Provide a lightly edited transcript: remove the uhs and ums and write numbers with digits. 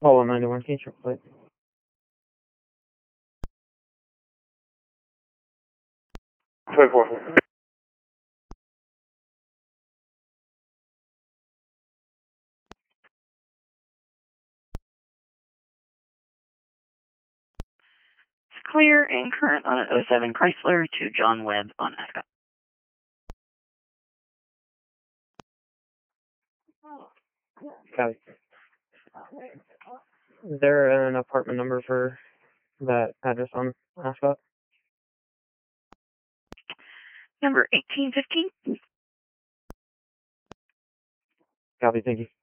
Oh, 91, can you check plate? Wait for it. It's clear and current on an '07 Chrysler to John Webb on Ascot. Copy. Is there an apartment number for that address on Ascot? Number 1815. Copy, thank you.